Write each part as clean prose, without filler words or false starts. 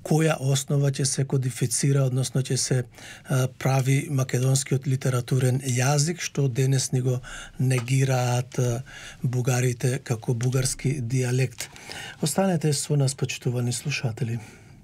која основа ќе се кодифицира, односно ќе се прави македонскиот литературен јазик, што денес ни го негираат бугарите како бугарски дијалект. Останете со нас, почитувани слушатели.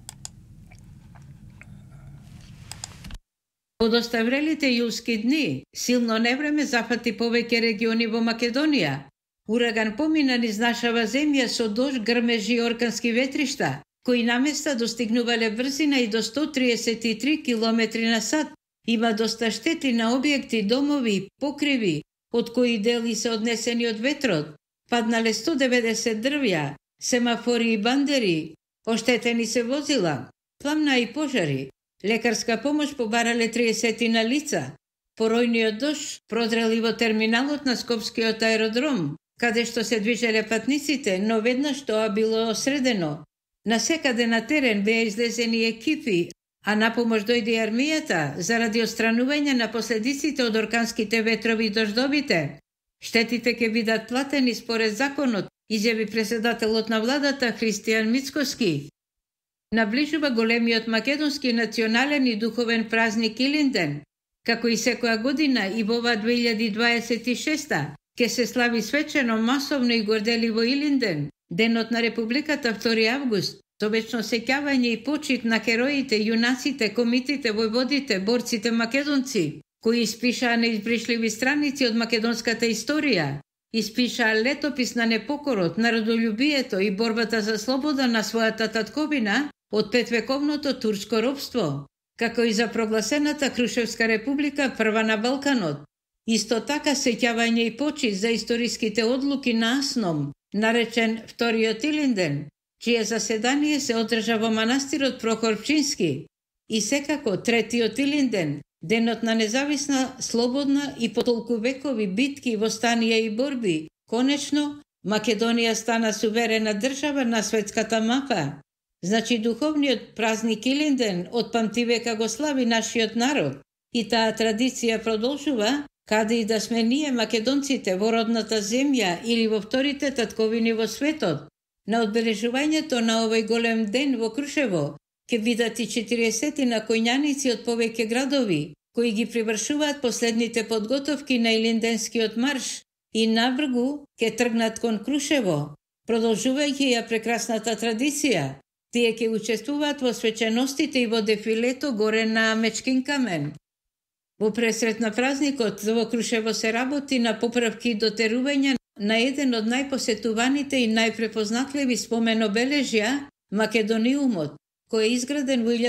Во доставрелите јулски дни, силно невреме зафати повеќе региони во Македонија. Ураган помина низ нашава земја со дожд, грмежи и оркански ветришта, кои наместа достигнувале брзина и до 133 км на сат. Има доста штети на објекти, домови, покриви, од кои дели се однесени од ветрот. Паднале 190 дрвја, семафори и бандери, оштетени се возила, пламна и пожари. Лекарска помош побарале 30 на лица. Поројниот дожд продрели во терминалот на Скопскиот аеродром, каде што се движеле патниците, но веднаш тоа било средено. Насекаде на терен беа излезени екипи, а на помош дојде армијата заради отстранување на последиците од орканските ветрови и дождовите. Штетите ќе бидат платени според законот, изјави председателот на владата Христијан Мицкоски. Наближува големиот македонски национален и духовен празник Илинден. Како и секоја година и во ова 2026 ќе се слави свечено, масовно и горделиво Илинден, Денот на Републиката 2 август, со вечно сеќавање и почит на хероите, јунаците, комитите, војводите, борците македонци, кои испишаа неизбришливи страници од македонската историја, испишаа летопис на непокорот, народолюбието и борбата за слобода на својата татковина од петвековното турско робство, како и за прогласената Крушевска република, прва на Балканот. Исто така сеќавање и почит за историските одлуки на Асном, наречен Вториот Илинден, чие заседание се одржа во манастирот Прохор Пчински, и секако Третиот Илинден, денот на независна, слободна и по толку векови битки, востанија и борби. Конечно, Македонија стана суверена држава на светската мапа. Значи духовниот празник Илинден од памтивека го слави нашиот народ, и таа традиција продолжува, каде и да сме ние македонците во родната земја или во вторите татковини во светот. На одбележувањето на овој голем ден во Крушево ќе бидат и 40 на коњаници од повеќе градови, кои ги привршуваат последните подготовки на Илинденскиот марш и навргу ќе тргнат кон Крушево, продолжувајќи ја прекрасната традиција. Тие ќе учествуваат во свеченостите и во дефилето горе на Мечкин камен. Во пресрет на празникот во Крушево се работи на поправки и дотерување на еден од најпосетуваните и најпрепознатливи спомен обележја, Македониумот, кој е изграден во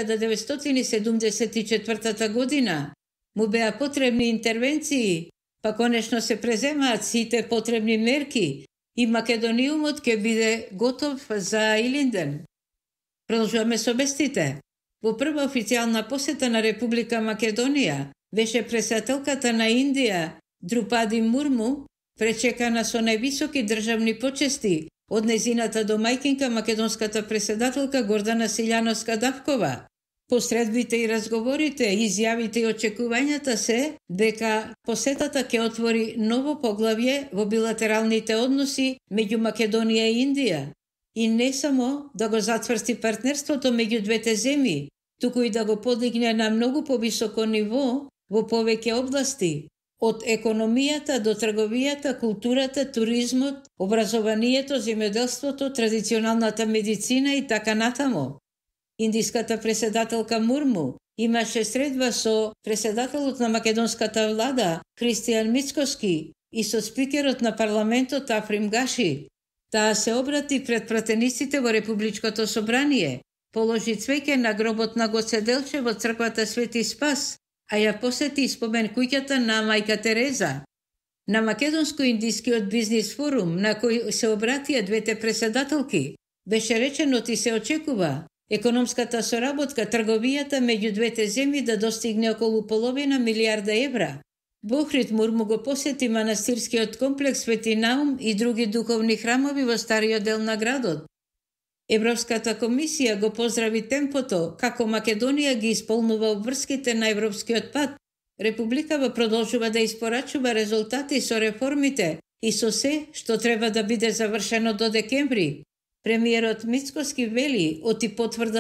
1974 година. Му беа потребни интервенции, па конечно се преземаат сите потребни мерки и Македониумот ќе биде готов за Илинден. Продолжуваме со вестите. Во прва официјална посета на Република Македонија беше председателката на Индија, Друпади Мурму, пречекана со највисоки државни почести од незината домајкинка македонската председателка Гордана Силјановска-Давкова. Посредбите и разговорите, изјавите и очекувањата се дека посетата ќе отвори ново поглавје во билатералните односи меѓу Македонија и Индија. И не само да го затврсти партнерството меѓу двете земји, туку и да го подигне на многу повисоко ниво во повеќе области, од економијата до трговијата, културата, туризмот, образованието, земјоделството, традиционалната медицина и така натаму. Индиската председателка Мурму имаше средба со председателот на македонската влада Христијан Мицкоски и со спикерот на парламентот Африм Гаши. Таа се обрати пред пратениците во Републичкото собрание, положи цвеќе на гробот на Гоце Делче во црквата Свети Спас, а ја посети спомен куќата на мајка Тереза. На Македонско-индискиот бизнис форум, на кој се обратија двете председателки, беше речено и се очекува економската соработка, трговијата меѓу двете земји да достигне околу половина милијарда евра. Во Охрид Мурму го посети манастирскиот комплекс Свети Наум и други духовни храмови во стариот дел на градот. Европската комисија го поздрави темпото како Македонија ги исполнува обврските на европскиот пат. Републикава продолжува да испорачува резултати со реформите и со се што треба да биде завршено до декември. Премиерот Мицкоски вели оти потврда